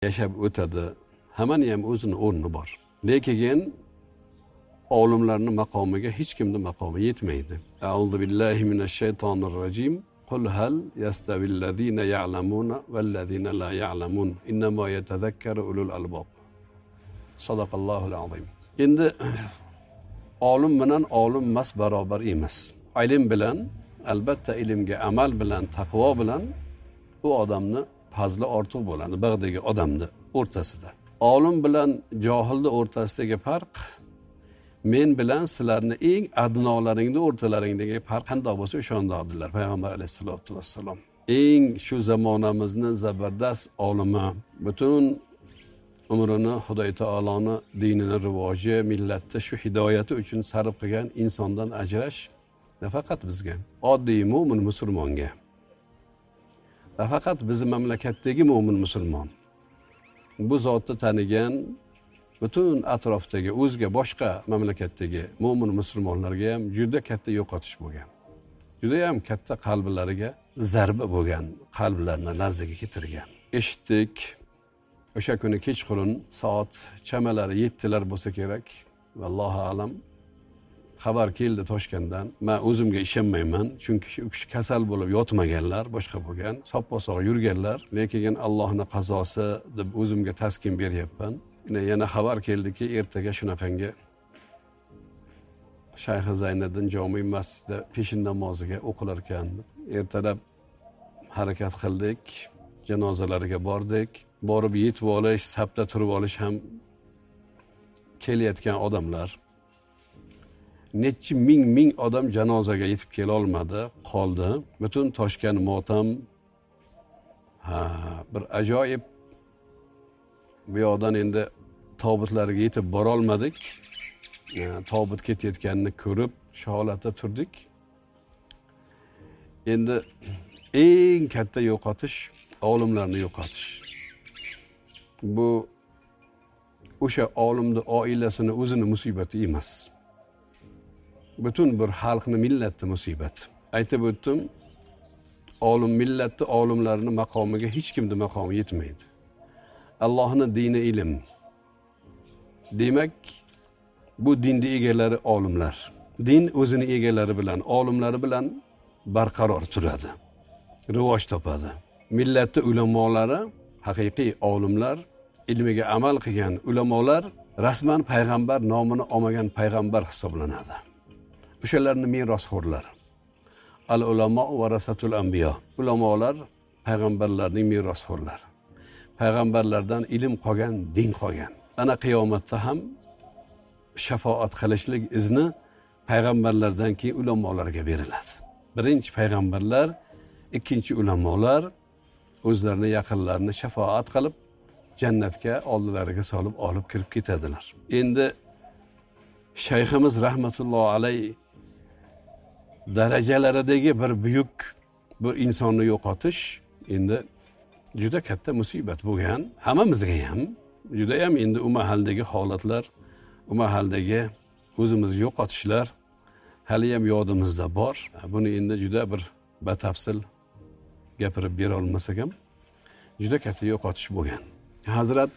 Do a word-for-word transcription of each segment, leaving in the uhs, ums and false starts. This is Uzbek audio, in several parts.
yashab o'tadi. Hammani ham o'zini o'rni bor. Lekin olimlarning maqomiga hech kimning maqomi yetmaydi. A'udhu billahi minash shaytonir rojim. Qul hal yastavillazina ya'lamuna vallazina la ya'lamun. Innama yatazakkaru ulul albab. Sadaqallohul azim. Endi olim bilan olim emas barobar emas. Ilm bilan, albatta ilmga amal bilan, taqvo bilan u odamni fazli ortiq bo'ladi, bag'dagi odamni o'rtasida. Olim bilan johilni o'rtasidagi farq men bilan sizlarni eng adnolaringni o'rtalaringdagi farq qanday bo'lsa o'shandaqdilar payg'ambar alayhisolatu vassalom. Eng shu zamonamizning zabardast olimi, butun umrini Xudo taoloni dinini rivoji, millatni shu hidoyati uchun sarf qilgan insondan ajrash nafaqat bizga, oddiy mo'min musulmonga, nafaqat bizim mamlakatdagi mo'min musulmon, bu zotni tanigan butun atrofdagi o'zga boshqa mamlakatdagi mo'min musulmonlarga ham juda katta yo'qotish bo'lgan. Juda ham katta qalblariga zarba bo'lgan, qalblarini larzaga keltirgan. Eshitdik, o'sha kuni kechqurun soat chamalari yettilar bo'lsa kerak, vallohu alam, xabar keldi Toshkentdan. Men o'zimga ishonmayman, chunki u kishi kasal bo'lib yotmaganlar, boshqa bo'lgan, soppa-sog' yurganlar, lekin Allohning qazosi deb o'zimga taskin beryapman. Yana xabar keldiki, ertaga shunaqangi Shayx Zayniddin jome masjidida peshin namoziga o'qilar ekan. Ertalab harakat qildik, janozalariga bordik. Borib yetib olish, safda turib olish ham kelayotgan odamlar. Necha ming ming odam janozaga yetib kela olmadi, qoldi. Butun Toshkent motam. Ha, bir ajoyib. Bu yoqdan endi tobutlariga yetib bora olmadik. Yani, tobut ketayotganini ko'rib, shu holatda turdik. Endi eng katta yo'qotish olimlarni yo'qotish. Bu o'sha olimning oilasini o'zini musibati emas. Butun bir xalqni, millatni musibati. Aytib o'tdim, olim millatni olimlarining maqomiga hech kimning maqomi yetmaydi. Allohning dini ilm. Demak, bu dinni egalari olimlar. Din o'zini egalari bilan, olimlari bilan barqaror turadi, rivoj topadi. Millatning ulamolari, haqiqiy olimlar, ilmiga amal qilgan ulamolar rasman payg'ambar nomini olmagan payg'ambar hisoblanadi. O'shalarning merosxo'rlari. Al-ulamo varasatul anbiyo. Ulamolar payg'ambarlarning merosxo'rlari. Payg'ambarlardan ilm qolgan, din qolgan. Ana qiyomatda ham shafaat qilishlik izni payg'ambarlardan keyin ulamolarga beriladi. Birinchi payg'ambarlar, ikkinchi ulamolar o'zlarini yaqinlarini shafaat qilib jannatga oldilariga solib olib kirib ketadilar. Endi shayximiz rahmatullohi alayhi darajalaridagi bir buyuk bir insonni yo'qotish endi juda katta musibat bo'lgan. Hammamizga ham juda ham endi u mahaldagi holatlar, u mahaldagi o'zimiz yo'qotishlar hali ham yodimizda bor. Buni endi juda bir batafsil gapirib bera olmasak ham juda katta yo'qotish bo'lgan. Hazrat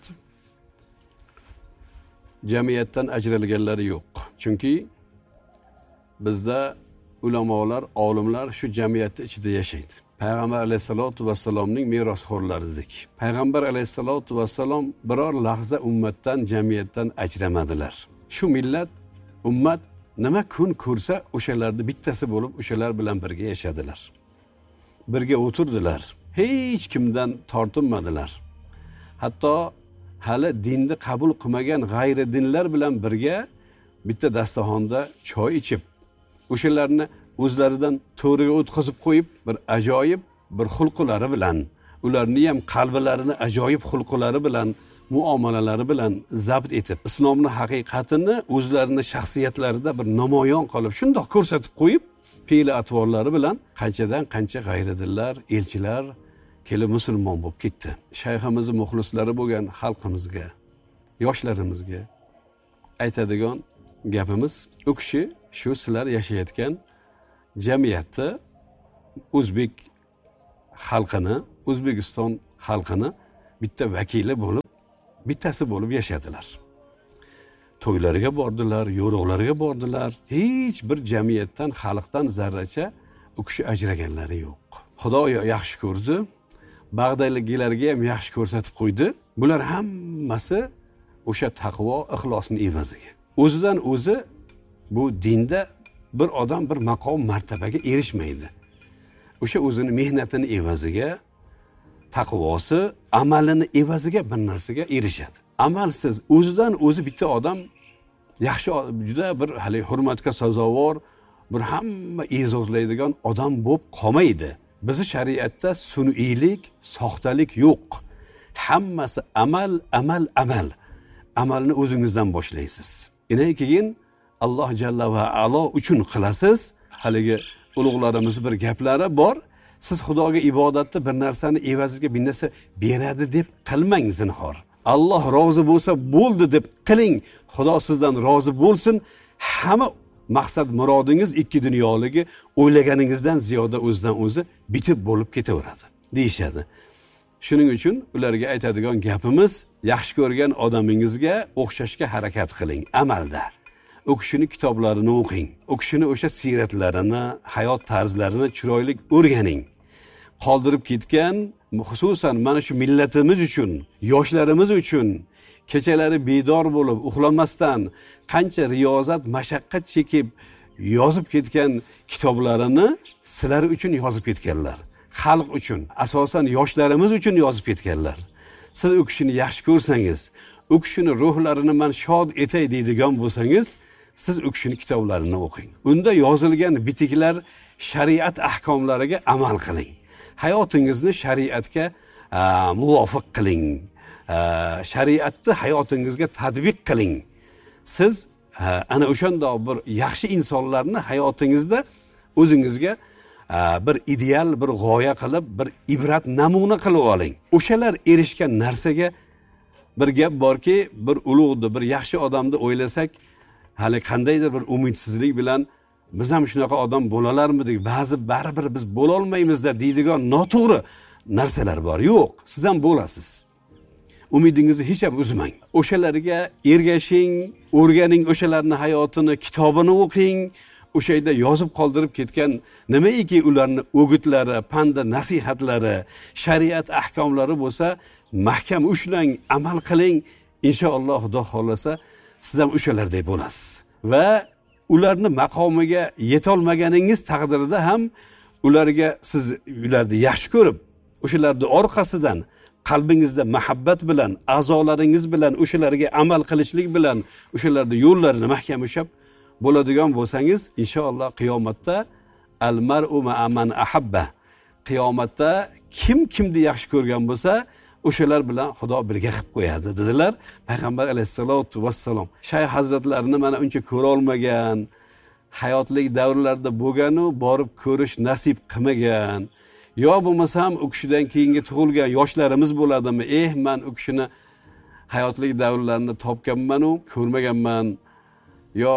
jamiyatdan ajralganlari yo'q. Chunki bizda ulamolar, olimlar shu jamiyatda ichida yashaydi. Payg'ambar alayhisolatu vassalomning merosxo'rlaridik. Payg'ambar alayhisolatu vassalom biror lahza ummatdan, jamiyatdan ajramadilar. Shu millat, ummat nima kun ko'rsa, o'shalarni bittasi bo'lib, o'shalar bilan birga yashadilar. Birga o'tirdilar. Hech kimdan tortinmadilar. Hatto hali dinni qabul qilmagan g'ayri dinlar bilan birga bitta dasturxonda choy ichib, o'shalarni o'zlaridan to'riga o'tkazib qo'yib, bir ajoyib bir xulqlari bilan, ularni ham qalblarini ajoyib xulqlari bilan, muomalalari bilan zabt etib, islomning haqiqatini o'zlarining shaxsiyatlarida bir namoyon qilib, shundoq ko'rsatib qo'yib, fe'l atvorlari bilan qanchadan qancha g'ayridinlar, elchilar kelib musulmon bo'lib ketdi. Shayximizni muxlislari bo'lgan xalqimizga, yoshlarimizga aytadigan gapimiz, u kishi shu sizlar yashayotgan jamiyatda o'zbek xalqini, O'zbekiston xalqini bitta vakili bo'lib, bittasi bo'lib yashadilar. To'ylariga bordilar, yo'riqlariga bordilar. Hech bir jamiyatdan, xalqdan zarracha u kishi ajraganlari yo'q. Xudo yaxshi ko'rdi, bag'dayliklarga ham yaxshi ko'rsatib qo'ydi. Bular hammasi o'sha taqvo, ixlosning evaziga. O'zidan o'zi bu dinda bir odam bir maqom martabaga erishmaydi. O'sha o'zini mehnatini evaziga, taqvosi, amalini evaziga bir narsaga erishadi. Amalsiz o'zidan o'zi bitta odam yaxshi, juda bir hali hurmatga sazovor, bir hamma e'zozlaydigan odam bo'lib qolmaydi. Bizi shariatda sun'iylik, soxtalik yo'q. Hammasi amal, amal, amal. Amalni o'zingizdan boshlaysiz. Undan keyin Alloh jalla va alo uchun qilasiz. Haligi ulug'larimiz bir gaplari bor. Siz Xudoga ibodatda bir narsani evaziga bir narsa beradi deb qilmang zinhor. Alloh rozi bo'lsa bo'ldi deb qiling. Xudo sizdan rozi bo'lsin. Hamma maqsad murodingiz ikki dunyoligi o'ylaganingizdan ziyoda o'zidan o'zi bitib bo'lib ketaveradi deyshadi. Shuning uchun ularga aytadigan gapimiz, yaxshi ko'rgan odamingizga o'xshashga harakat qiling amalda. O kishini kitoblarini o'qing. O kishini o'sha siyratlarini, hayot tarzlarini chiroyli o'rganing. Qoldirib ketgan, xususan mana shu millatimiz uchun, yoshlarimiz uchun kechalari bedor bo'lib, uxlamasdan qancha riyozat, mashaqqat chekib yozib ketgan kitoblarini sizlar uchun yozib ketganlar. Xalq uchun, asosan yoshlarimiz uchun yozib ketganlar. Siz o kishini yaxshi ko'rsangiz, o kishini ruhlarini men shod etay deydigan bo'lsangiz, siz o kishini kitoblarini o'qing. Unda yozilgan bitiklar shariat ahkomlariga amal qiling. Hayotingizni shariatga muvofiq qiling. Shariatni hayotingizga tatbiq qiling. Siz ana o'shandoq bir yaxshi insonlarni hayotingizda o'zingizga bir ideal, bir g'oya qilib, bir ibrat namuna qilib oling. O'shalar erishgan narsaga bir gap borki, bir ulug'ni, bir yaxshi odamni o'ylasak, hali qandaydir bir umidsizlik bilan biz ham shunaqa odam bo'lalarmidik, ba'zi baribir biz bo'la olmaymizda deydigan noto'g'ri narsalar bor. Yo'q, siz ham bo'lasiz. Umidingizni hech ham uzmang. O'shalarga ergashing, o'rganing, o'shalarning hayotini, kitobini o'qing. O'sha yerda yozib qoldirib ketgan nimaiki ularni o'gitlari, panda nasihatlari, shariat ahkomlari bo'lsa, mahkam ushlang, amal qiling. Inshaalloh Xudo xolasa siz ham o'shalardek bo'lasiz. Va ularni maqomiga yetolmaganingiz taqdirida ham ularga siz ularni yaxshi ko'rib, o'shalarning orqasidan qalbingizda muhabbat bilan, a'zolaringiz bilan o'shalarga amal qilishlik bilan o'shalarning yo'llarini mahkam ushlab bo'ladigan bo'lsangiz, inshaalloh qiyomatda al-mar'u ma'a man ahabba. Qiyomatda kim kimni yaxshi ko'rgan bo'lsa, o'shalar bilan Xudo birga qilib qo'yadi dedilar payg'ambar alayhisolatu vassalom. Shayx hazratlarini mana uncha ko'ra olmagan, hayotlik davrlarida bo'lganu borib ko'rish nasib qilmagan. Yo bo'lmasam u kishidan keyingi tug'ilgan yoshlarimiz bo'ladimi? Eh, men u kishini hayotlik davrlarini topganman-u, ko'rmaganman. Yo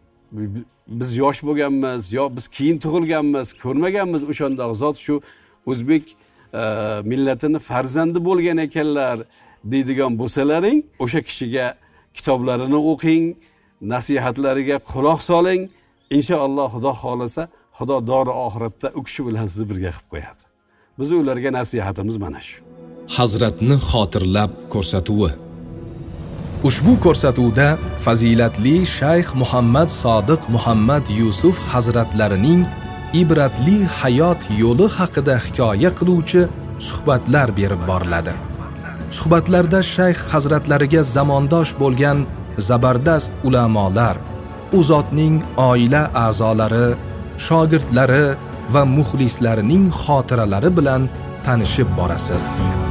biz yosh bo'lganmiz, yo biz keyin tug'ilganmiz, ko'rmaganmiz o'shandoq zot shu o'zbek millatini farzandi bo'lgan ekanlar deydigan bo'lsalaring, o'sha kishiga kitoblarini o'qing, nasihatlariga quloq soling. Inshaalloh Xudo xolasa, Xudo dori oxiratda u kishi bilan sizni birga qilib qo'yadi. Biz ularga nasihatimiz mana shu. Hazratni xotirlab ko'rsatuvi. Ushbu ko'rsatuvda fazilatli Shayx Muhammad Sodiq Muhammad Yusuf hazratlarining ibratli hayot yo'li haqida hikoya qiluvchi suhbatlar berib boriladi. Suhbatlarda Shayx hazratlariga zamondosh bo'lgan zabardast ulamolar, u zotning oila a'zolari, shogirdlari va muxlislarining xotiralari bilan tanishib borasiz.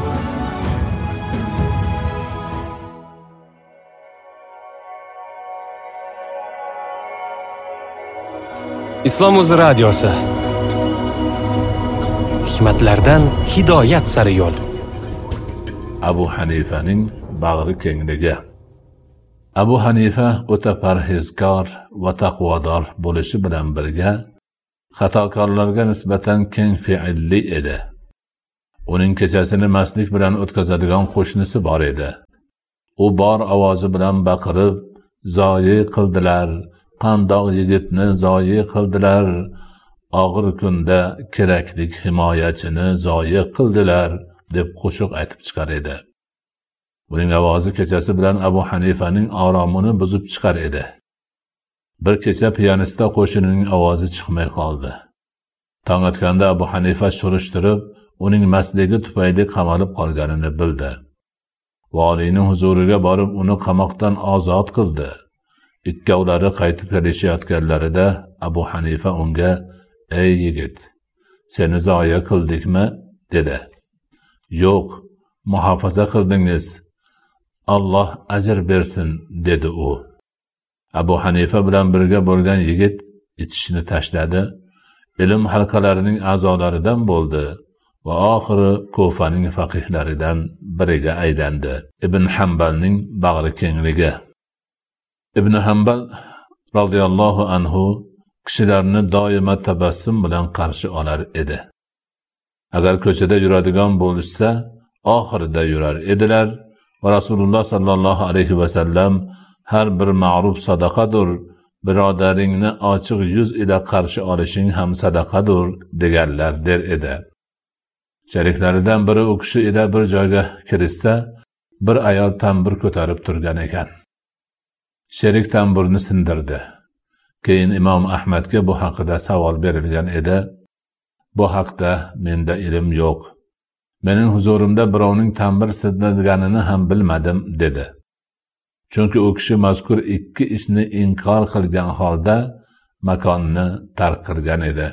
Islom o'zi radiosi. Hikmatlardan hidoyat sari yo'l. Abu Hanifaning bag'ri kengligi. Abu Hanifa o'ta parhezkor va taqvodor bo'lishi bilan birga xatokorlarga nisbatan keng fe'illi edi. Uning kechasini mastlik bilan o'tkazadigan qo'shnisi bor edi. U bor ovozi bilan baqirib, "Zoyi qildilar, qandoq yigitni zoyi qildilar, og'ir kunda keraklik himoyachini zoyi qildilar" deb qo'shiq aytib chiqar edi. Uning ovozi kechasi bilan Abu Hanifaning oromini buzib chiqar edi. Bir kecha piyanista qo'shinining ovozi chiqmay qoldi. Tong otganda Abu Hanifa surishtirib, uning mastligi tufayli qamalib qolganini bildi. Valiyning huzuriga borib uni qamoqdan ozod qildi. Ikkovlari qaytib kelishayotganlarida Abu Hanifa unga: "Ey yigit, seni zoya qildikmi?" dedi. "Yo'q, muhofaza qildingiz. Alloh ajr bersin", dedi u. Abu Hanifa bilan birga bo'lgan yigit ichishni tashladi, ilm halqalarining a'zolaridan bo'ldi va oxiri Kufaning faqihlaridan biriga aylandi. Ibn Hanbalning bag'ri kengligi. Ibn Hanbal radhiyallohu anhu kishilarni doimo tabassum bilan qarshi olar edi. Agar ko'chada yuradigan bo'lishsa, oxirida yurar edilar va Rasululloh sallallohu alayhi va sallam har bir ma'ruf sadaqadir, birodaringni ochiq yuz ila qarshi olishing ham sadaqadir deganlar der edi. Sheriklaridan biri u kishi ila bir joyga kirishsa, bir ayol tambur ko'tarib turgan ekan. Sherik tamburni sindirdi. Keyin Imom Ahmadga bu haqida savol berilgan edi. "Bu haqda menda ilm yo'q. Mening huzurimda birovning tambur sindirganini ham bilmadim", dedi. Chunki u kishi mazkur ikki ishni inkor qilgan holda makonni tark qilgan edi.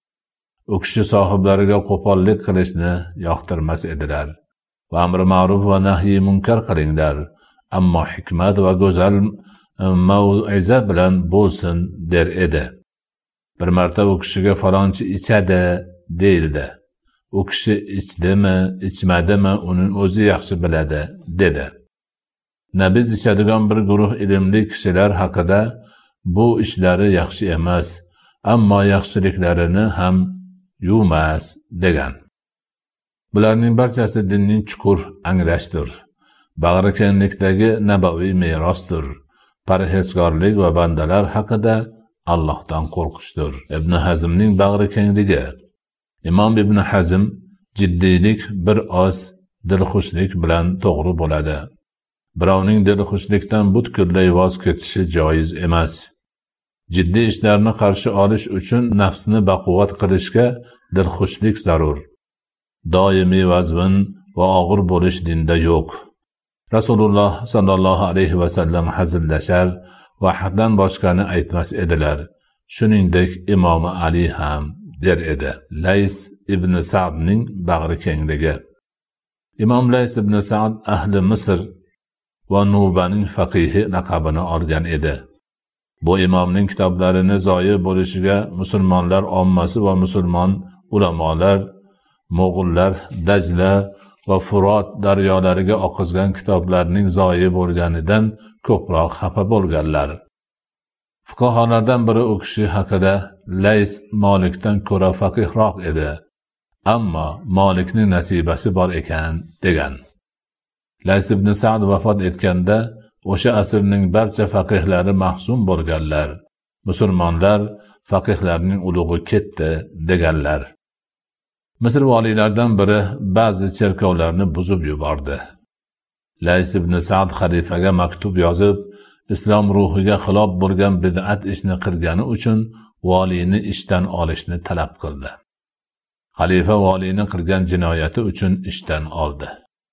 U kishi sohiblariga qo'pollik qilishni yoqtirmas edilar va amri ma'ruf va nahyi munkar qilinglar, ammo hikmat va go'zal mau'iza bilan bo'lsin der edi. Bir marta u kishiga falonchi ichadi deyildi. U kishi ichdimi, ichmadimi, uning o'zi yaxshi biladi, dedi. Nabiz ichadigan bir guruh ilmli kishilar haqida bu ishlari yaxshi emas, ammo yaxshiliklarini ham yumas degan. Bularning barchasi dinning chuqur anglashdir. Bag'ri kenglikdagi nabaviy merosdir. Parhezkorlik va bandalar haqida Allohdan qo'rqishdir. Ibn Hazmning bag'ri kengligi. Imom Ibn Hazm jiddiylik bir oz dilxushlik bilan to'g'ri bo'ladi. Birovning dilxushlikdan butkul voz kechishi joiz emas. Jiddiy ishlarni qarshi olish uchun nafsni baquvvat qilishga dilxushlik zarur. Doimiy vazmin va og'ir bo'lish dinda yo'q. Rasululloh sallallohu alayhi va sallam hazillashar va haqdan boshqani aytmas edilar. Shuningdek Imom Ali ham der edi. Lays ibn Sa'dning bag'ri kengligi. Imom Lays ibn Sa'd ahli Misr va Nubaning faqihi laqabini olgan edi. Bu imomning kitoblarini zoyi bo'lishiga musulmonlar ommasi va musulmon ulamolar, mo'g'ullar Dajla va Furot daryolariga oqizgan kitoblarning zoyi bo'lganidan ko'proq xafa bo'lganlar. Fuqaholardan biri u kishi haqida Lays Molikdan ko'ra faqihroq edi, ammo Molikning nasibasi bor ekan degan. Lays ibn Sa'd vafot etganda o'sha asrning barcha faqihlari mahzun bo'lganlar. Musulmonlar faqihlarning ulug'i ketdi deganlar. Misr valiylaridan biri ba'zi cherkovlarni buzib yubordi. Lays ibn Sa'd xalifaga maktub yozib, islom ruhiga xilof bo'lgan bid'at ishni qilgani uchun valiyni ishdan olishni talab qildi. Xalifa valiyni qilgan jinoyati uchun ishdan oldi.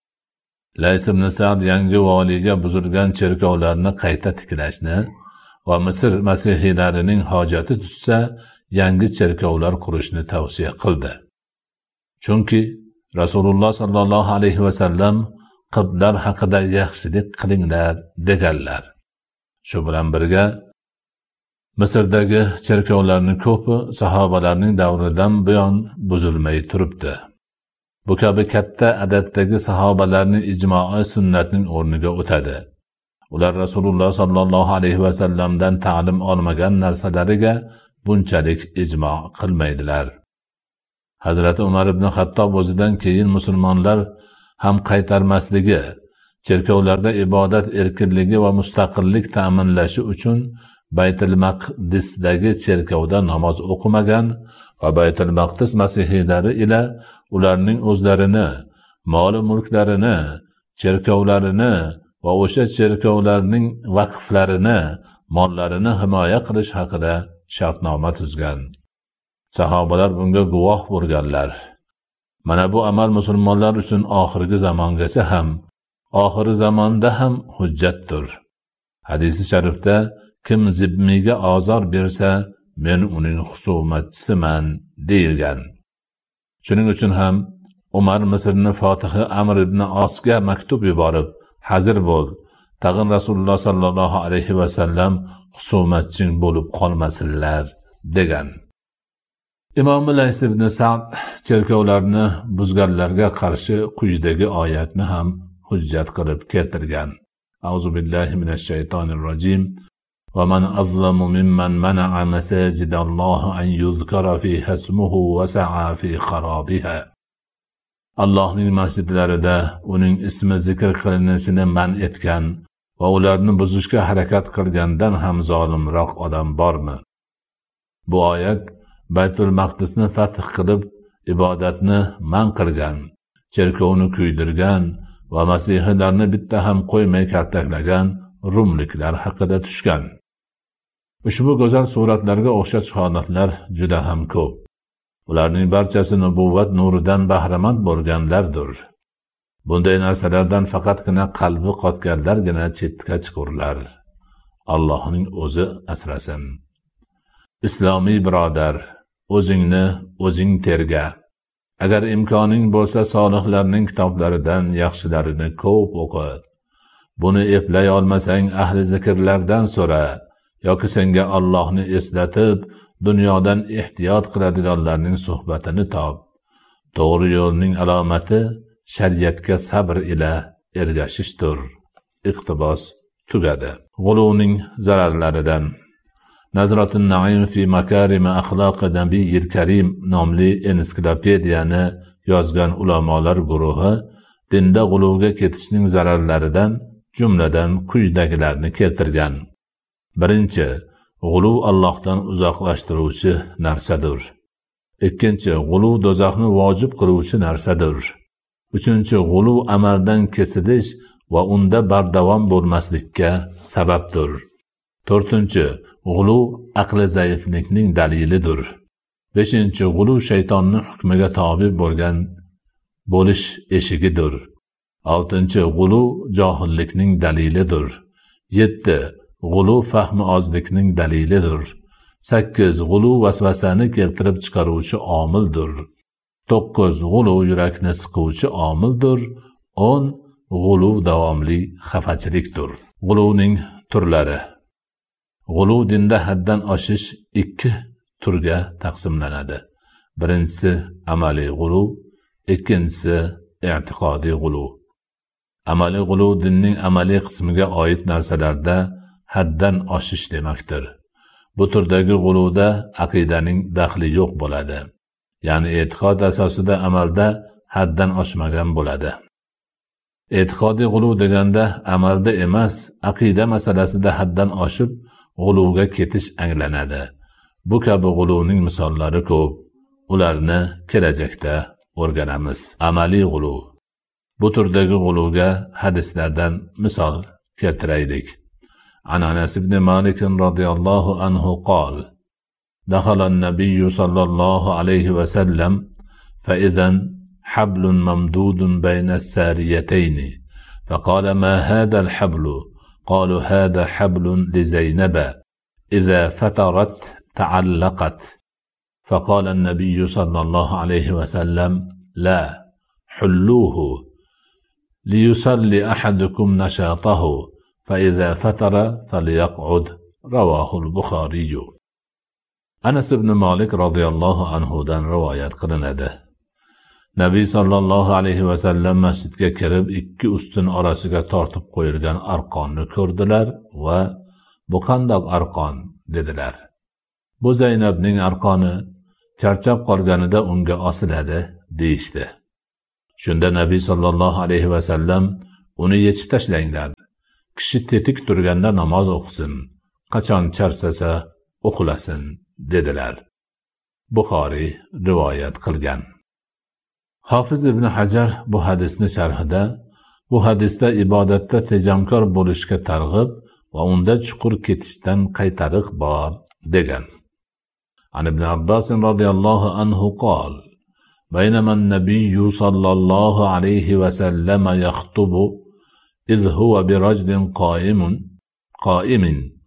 Lays ibn Sa'd yangi valiyga buzilgan cherkovlarni qayta tiklashni va Misr masihiylarining hojati tutsa yangi cherkovlar qurishni tavsiya qildi. Chunki Rasululloh sallallohu alayhi va sallam qiblar haqida yaxshilik qilinglar deganlar. Shu bilan birga Misrdagi cherkovlarning ko'pi sahobalarning davridan buyon buzilmay turibdi. Bu kabi katta adatdagi sahobalarning ijmo'i sunnatning o'rniga o'tadi. Ular Rasululloh sallallohu alayhi va sallamdan ta'lim olmagan narsalariga bunchalik ijmo' qilmaydilar. Hazrati Umar ibn Xattob o'zidan keyin musulmonlar ham qaytarmasligi, cherkovlarda ibodat erkinligi va mustaqillik ta'minlashi uchun Baytul Maqdisdagi cherkovda namoz o'qimagan va Baytul Maqdis masihiylari ila ularning o'zlarini, mol mulklarini, cherkovlarini va o'sha cherkovlarning vaqflarini, mollarini himoya qilish haqida shartnoma tuzgan. Sahobalar bunga guvoh bo'lganlar. Mana bu amal musulmonlar uchun oxirgi zamongacha ham, oxiri zamonda ham hujjatdir. Hadisi sharifda kim zimmiga ozor bersa, men uning husumatchisiman deyilgan. Shuning uchun ham Umar Misrni Fotihi Amr ibn Osga maktub yuborib, hazir bo'l, tag'in Rasululloh sallallohu alayhi va sallam husumatching bo'lib qolmasinlar degan. Imom Lays ibn Sa'd cherkovlarni buzganlarga qarshi quyidagi oyatni ham hujjat qilib keltirgan. A'uzu billahi minash shaytonir rojim. Va man azlamu mimman mana'a masajidallohi an yuzkara fiha ismuhu wa sa'a fi kharabiha. Allohning masjidlarida uning ismi zikr qilinishini man etgan va ularni buzishga harakat qilgandan ham zolimroq odam bormi? Bu oyat Baytul Maqdisni fath qilib ibodatni man qilgan, cherkovni kuydirgan va masihiylarni bitta ham qo'ymay kaltaklagan rumliklar haqida tushgan. Ushbu go'zal suratlarga o'xshash holatlar juda ham ko'p. Ularning barchasi nubuvat nuridan bahramand bo'lganlardir. Bunday narsalardan faqatgina qalbi qotganlargina chetga chiqurlar. Allohning o'zi asrasin. Islomiy birodar, o'zingni o'zing terga. Agar imkoning bo'lsa, solihlarning kitoblaridan yaxshilarini ko'p o'qi. Buni eplay olmasang, ahli zikrlardan so'ra, yoki senga Allohni eslatib, dunyodan ehtiyot qiladiganlarning suhbatini top. To'g'ri yo'lning alomati shariatga sabr ila ergashishdir. Iqtibos tugadi. G'uluvning zararlaridan Nazratun Naim fi makarim axloq nabiyil karim nomli ensiklopediyani yozgan ulamolar guruhi dinda g'uluvga ketishning zararlaridan jumladan quyidagilarni keltirgan. Birinchi, g'uluv Allohdan uzoqlashtiruvchi narsadir. Ikkinchi, g'uluv do'zaxni vojib qiluvchi narsadir. Uchinchi, g'uluv amaldan kesilish va unda bardavom bo'lmaslikka sababdir. To'rtinchi, g'uluv aqli zaiflikning dalilidir. Beshinchi, g'uluv shaytonning hukmiga tobe bo'lgan bo'lish eshigidir. Oltinchi, g'uluv johillikning dalilidir. Yetti, g'uluv fahmi ozlikning dalilidir. Sakkiz, g'uluv vasvasani keltirib chiqaruvchi omildir. To'qqiz, g'uluv yurakni siquvchi omildir. O'n, g'uluv davomli xafachilikdir. G'uluvning turlari. G'uluv dinda haddan oshish ikki turga taqsimlanadi. Birinchisi amaliy g'uluv, ikkinchisi i'tiqodiy g'uluv. Amaliy g'uluv dinning amaliy qismiga oid narsalarda haddan oshish demakdir. Bu turdagi g'uluvda aqidaning daxli yo'q bo'ladi. Ya'ni e'tiqod asosida amalda haddan oshmagan bo'ladi. E'tiqodiy g'uluv deganda amalda emas, aqida masalasida haddan oshib g'uluvga ketish anglanadi. Bu kabi g'uluvning misollari ko'p. Ularni kelajakda o'rganamiz. Amaliy g'uluv. Bu turdagi g'uluvga hadislardan misol keltiraylik. An Anas ibn Malik radhiyallohu anhu qol: Dakhala an-nabiy sallallohu alayhi va sallam fa idan hablun mamdudun bayna as-sariyatayn. فقال ما هذا الحبل؟ قالوا هذا حبل لزينب إذا فترت تعلقت. فقال النبي صلى الله عليه وسلم لا حلوه ليصلي أحدكم نشاطه فإذا فتر فليقعد. رواه البخاري. Anas ibn Malik radhiyallohu anhu dan rivoyat qilinadi. Nabiy sallallohu alayhi va sallam masjidga kirib ikki ustun orasiga tortib qo'yilgan arqonni ko'rdilar va bu qandoq arqon dedilar. Bu Zaynabning arqoni, charchab qolganida unga osiladi deyishdi. Shunda Nabiy sollallohu alayhi vasallam uni yechib tashlanglar. Kishi tetik turganda namoz o'qisin, qachon charchasa uxlasin dedilar. Buxoriy rivoyat qilgan. Hofiz ibn Hajar bu hadisni sharhida bu hadisda ibodatda tejamkor bo'lishga targ'ib va unda chuqur ketishdan qaytariq bor degan. An ibn Abbas radhiyallohu anhu qol: "Baynama an-nabiy sallallohu alayhi va sallam yaxtubu إذ هو برجل قائم قائم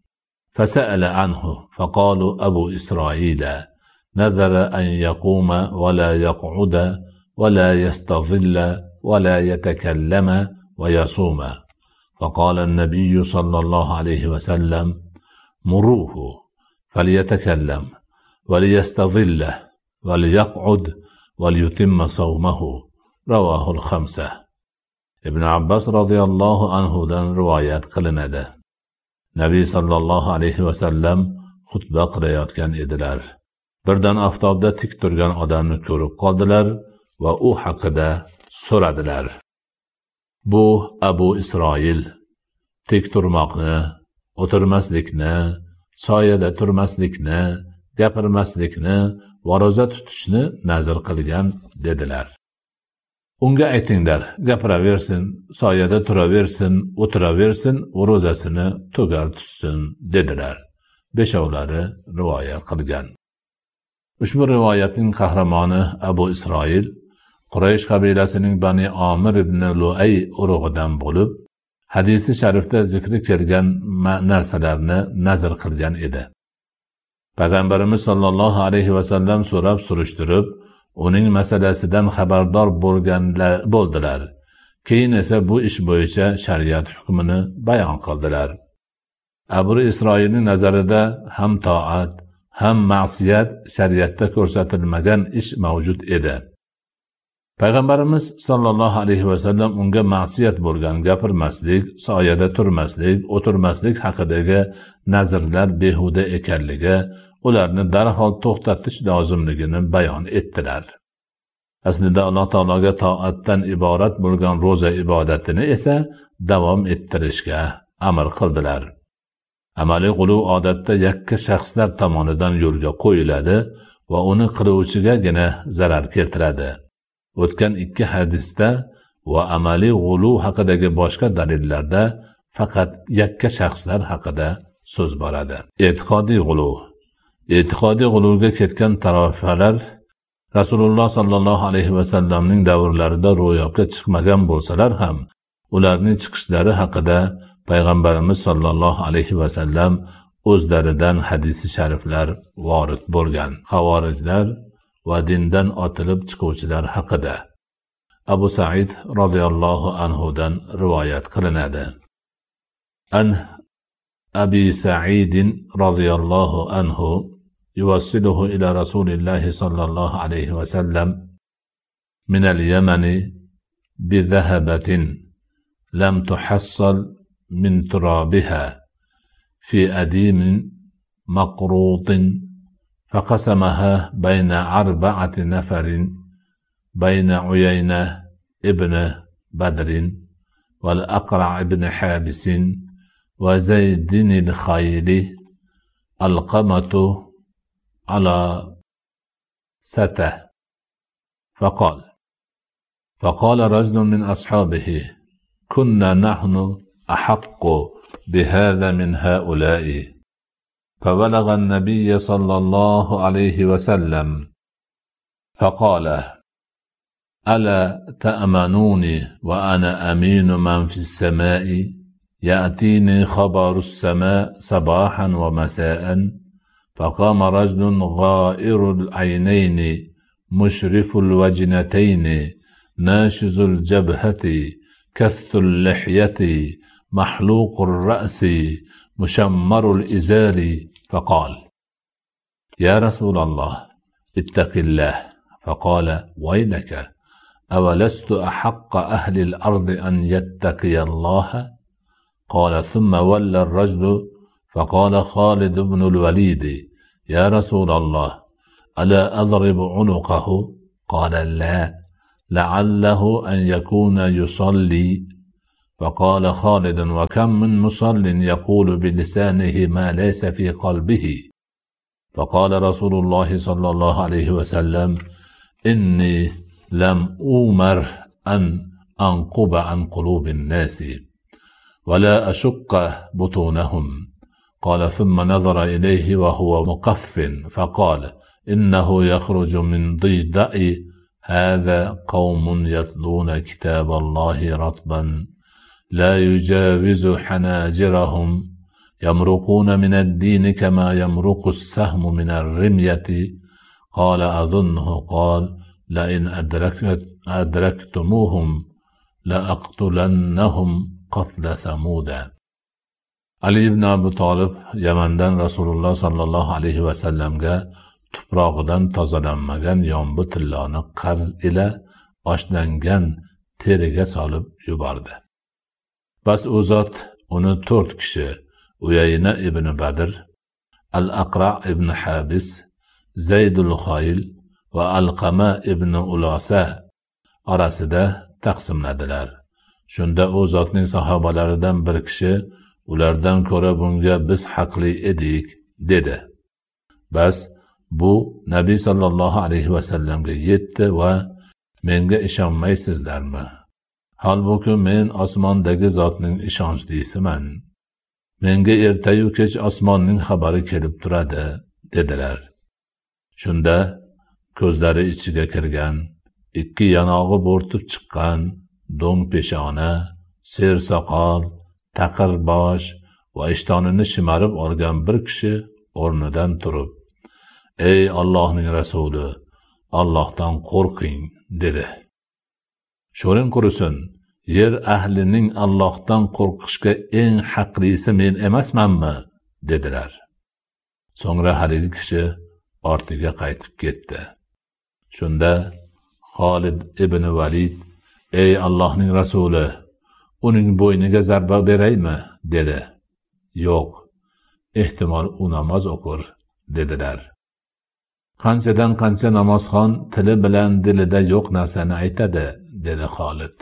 فسأل عنه فقالوا أبو إسرائيل نذر أن يقوم ولا يقعد ولا يستظل ولا يتكلم ويصوم فقال النبي صلى الله عليه وسلم مروه فليتكلم وليستظل وليقعد وليتم صومه رواه الخمسة. Ibn Abbas radhiyallohu anhudan rivoyat qilinadi. Nabiy sallallohu alayhi va sallam xutba qilayotgan edilar. Birdan oftobda tik turgan odamni ko'rib qoldilar va u haqida so'radilar. Bu Abu Isroil tik turmoqni, o'tirmaslikni, soyada turmaslikni, gapirmaslikni va roza tutishni nazr qilgan dedilar. Unga aytinglar, gapiraversin, soyada turaversin, o'tiraversin, ro'zasini tugal tutsin dedilar. Beshovlari rivoyat qilgan. Ushbu rivoyatning qahramoni Abu Isroil Quraysh qabilasining Bani Omir ibn Luay urug'idan bo'lib, hadisi sharifda zikri kelgan narsalarni nazr qilgan edi. Payg'ambarimiz sollallohu alayhi va sallam so'rab surishtirib, uning masalasidan xabardor bo'lganlar bo'ldilar. Keyin esa bu ish bo'yicha shariat hukmini bayon qildilar. Abu Isroilning nazarida ham toat, ham ma'siyat shariatda ko'rsatilmagan ish mavjud edi. Payg'ambarimiz sollallohu alayhi va sallam unga ma'siyat bo'lgan gapirmaslik, soyada turmaslik, o'tirmaslik haqidagi nazrlar behuda ekanligi, ularni darhol to'xtatish lozimligini bayon etdilar. Aslida Alloh taologa toatdan iborat bo'lgan ro'za ibodatini esa davom ettirishga amr qildilar. Amaliy quluv odatda yakka shaxslar tomonidan yo'lga qo'yiladi va uni qiluvchigagina zarar keltiradi. O'tgan ikki hadisda va amaliy g'uluv haqidagi boshqa dalillarda faqat yakka shaxslar haqida so'z boradi. E'tiqodiy g'uluv. E'tiqodiy g'uluvga ketgan tarofalar Rasululloh sallallohu alayhi va sallamning davrlarida ro'yobga chiqmagan bo'lsalar ham, ularning chiqishlari haqida payg'ambarimiz sallallohu alayhi va sallam o'zlaridan hadisi shariflar vorid bo'lgan. Xavorijlar va dindan otilib chiquvchilar haqida Abu Sa'id radhiyallohu anhudan rivoyat qilinadi. An Abi Sa'id radhiyallohu anhu yuwassiluhu ila Rasulillahi sallallahu alayhi wa sallam min al-Yamani bi dhahabatin lam tuhassal min turabiha fi adimin maqrutin فقسمها بين أربعة نفر بين عيينة ابن بدر والأقرع ابن حابس وزيد الخيل القمة على سته فقال فقال رجل من أصحابه كنا نحن أحق بهذا من هؤلاء فبلغ النبي صلى الله عليه وسلم فقال ألا تأمنوني وأنا أمين من في السماء يأتيني خبر السماء صباحا ومساء فقام رجل غائر العينين مشرف الوجنتين ناشز الجبهة كث اللحية محلوق الرأس مشمر الإزار فقال يا رسول الله اتق الله فقال ويلك أولست أحق أهل الأرض أن يتقي الله قال ثم ولى الرجل فقال خالد بن الوليد يا رسول الله ألا أضرب عنقه؟ قال لا، لعله أن يكون يصلي. فقال خالد: وكم من مصل يقول بلسانه ما ليس في قلبه. فقال رسول الله صلى الله عليه وسلم: إني لم أؤمر أن أنقب عن قلوب الناس ولا أشق بطونهم. قال ثم نظر إليه وهو مقف فقال: إنه يخرج من ضيدأ هذا قوم يتلون كتاب الله رطبا لا يجاوز حناجرهم يمرقون من الدين كما يمرق السهم من الرمية. قال أظنه قال: لئن أدركت أدركتموهم لأقتلنهم قتل ثمود. Ali ibn Abi Talib Yamandan Rasululloh sallallohu alayhi va sallamga tuprog'idan tozalanmagan yombi tilloni qarz ila oshlangan teriga solib yubordi. Bas u zot uni to'rt kishi Uyayna ibn Badr, Al-Aqra ibn Habis, Zaydul Xoyl va Alqama ibn Ulosa orasida taqsimladilar. Shunda u zotning sahobalaridan bir kishi: ulardan ko'ra bunga biz haqli edik, dedi. Bas bu Nabiy sallallohu alayhi va sallamga yetdi va menga ishonmaysizlarmi? Halbuki men osmondagi zotning ishonchlisiman. Menga ertayu kech osmonning xabari kelib turadi, dedilar. Shunda ko'zlari ichiga kirgan, ikki yanog'i bo'rtib chiqqan, do'ng peshona, ser soqol, taqir bosh va ishtonini shimarib olgan bir kishi o'rnidan turib: "Ey Allohning rasuli, Allohdan qo'rqing", dedi. "Sho'ring qurisin, yer ahlining Allohdan qo'rqishga eng haqlisi men emasmanmi?" dedilar. So'ngra haligi kishi ortiga qaytib ketdi. Shunda Xolid ibn Valid: "Ey Allohning rasuli, uning bo'yniga zarba beraymi?" dedi. "Yo'q, ehtimol u namoz o'qir", dedilar. "Qanchadan qancha namozxon tili bilan dilida yo'q narsani aytadi", dedi Xolid.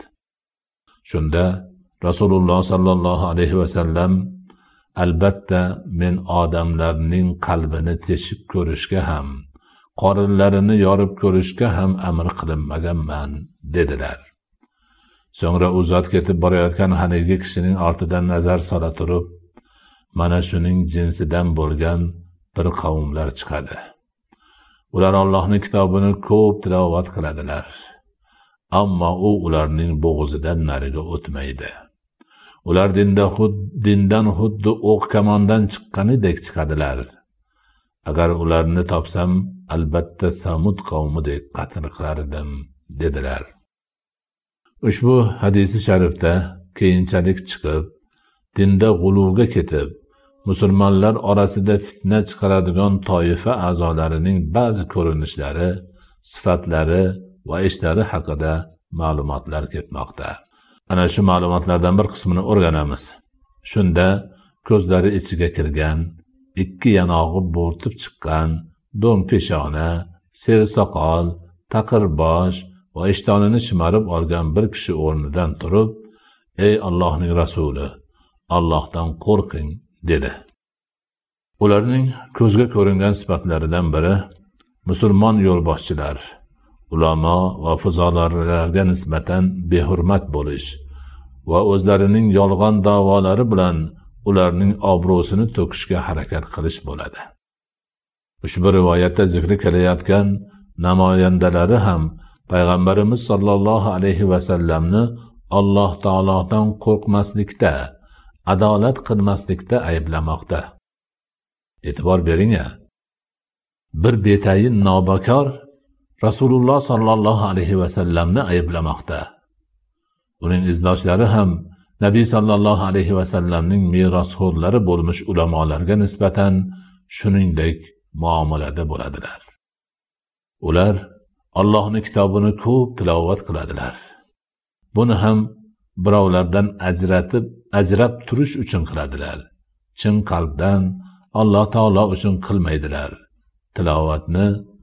Shunda Rasululloh sallallohu alayhi va sallam: "Albatta men odamlarning qalbini teshib ko'rishga ham, qorinlarini yorib ko'rishga ham amr qilinmaganman", dedilar. So'ngra u zot ketib borayotgan haligi kishining ortidan nazar sola turib: "Mana shuning jinsidan bo'lgan bir qavmlar chiqadi. Ular Allohning kitobini ko'p tilovat qiladilar, ammo u ularning bo'g'zidan nariga o'tmaydi. Ular dinda xud dindan xuddi o'q kamondan chiqqanidek chiqadilar. Agar ularni topsam, albatta Samud qavmidek qatl qilardim", dedilar. Ushbu hadisi sharifda keyinchalik chiqib, dinda g'uluvga ketib, musulmonlar orasida fitna chiqaradigan toifa a'zolarining ba'zi ko'rinishlari, sifatlari va ishlari haqida ma'lumotlar ketmoqda. Ana shu ma'lumotlardan bir qismini o'rganamiz. Shunda ko'zlari ichiga kirgan, ikki yanog'i bo'rtib chiqqan, do'ng peshona, ser soqol, taqir bosh va ishtonini shimarib olgan bir kishi o'rnidan turib: "Ey Allohning rasuli, Allohdan qo'rqing", dedi. Ularning ko'zga ko'ringan sifatlaridan biri musulmon yo'lboshchilar, ulamo va fuzolarlarga nisbatan behurmat bo'lish va o'zlarining yolg'on da'volari bilan ularning obro'sini to'kishga harakat qilish bo'ladi. Ushbu rivoyatda zikri qilayotgan namoyandalari ham Payg'ambarimiz sollallohu alayhi va sallamni Alloh taolodan qo'rqmaslikda, adolat qilmaslikda ayblamoqda. E'tibor bering-a. Bir betayin nobakor Rasululloh sollallohu alayhi va sallamni ayblamoqda. Uning izdoshlari ham Nabiy sollallohu alayhi va sallamning merosxo'rlari bo'lmish ulamolarga nisbatan shuningdek muomalada bo'ladilar. Ular Allohning kitobini ko'p tilovat qiladilar. Buni ham birovlardan ajratib, ajrab turish uchun qiladilar. Chin qalbdan Alloh taolo uchun qilmaydilar. Tilovatni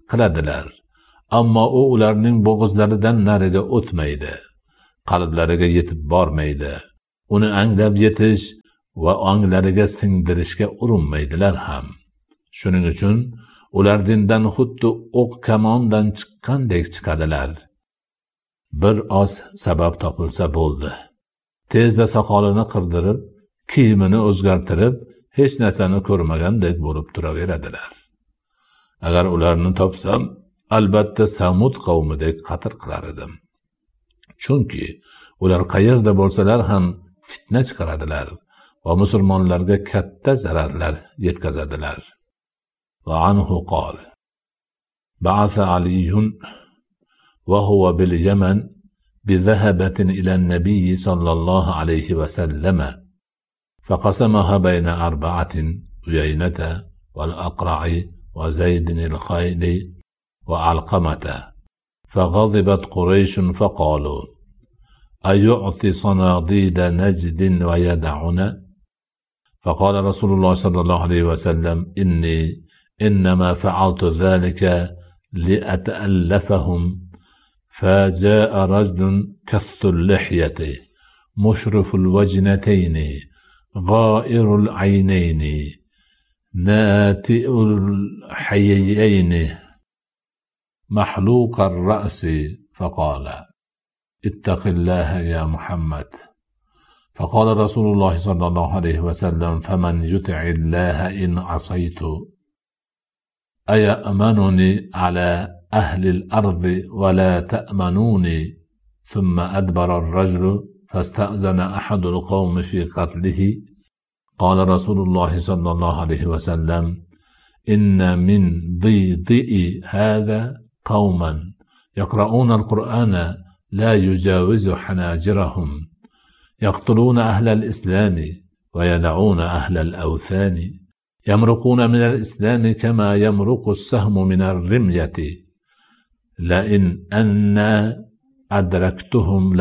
qiladilar. Ammo u ularning bo'g'izlaridan nariga o'tmaydi, qalblariga yetib bormaydi. Uni anglab yetish va onglariga singdirishga urinmaydilar ham. Shuning uchun ular dindan xuddi o'q kamondan chiqqandek chiqadilar. Bir oz sabab topilsa bo'ldi. Tezda soqolini qirdirib, kiyimini o'zgartirib, hech narsani ko'rmagandek bo'lib turaveradilar. Agar ularni topsam, albatta Samud qavmidek qatl qilar edim. Chunki ular qayerda bo'lsalar ham fitna chiqaradilar va musulmonlarga katta zararlar yetkazadilar. Va anhu qol: Ba'atha Aliyun va huwa bil Yaman bi dhahabatin ila an-nabiy sallallohu alayhi va sallama faqasamaha bayna arba'atin Uyaynata wal Aqra'i wa Zayd al-Khayli wa Alqamata فغضبت قريش فقالوا أيعطي صناديد نجد ويدعنا؟ فقال رسول الله صلى الله عليه وسلم إني إنما فعلت ذلك لأتألفهم. فجاء رجل كث اللحية مشرف الوجنتين غائر العينين ناتئ الحييين محلوق الرأس فقال اتق الله يا محمد. فقال رسول الله صلى الله عليه وسلم فمن يطع الله إن عصيت أيأمنني على أهل الأرض ولا تأمنوني؟ ثم أدبر الرجل فاستأذن أحد القوم في قتله. قال رسول الله صلى الله عليه وسلم إن من ضيضئ هذا قوما يقرؤون القرآن لا يجاوز حناجرهم يقتلون أهل الإسلام ويدعون أهل الأوثان يمرقون من الإسلام كما يمرق السهم من الرمية لئن أن أدركتهم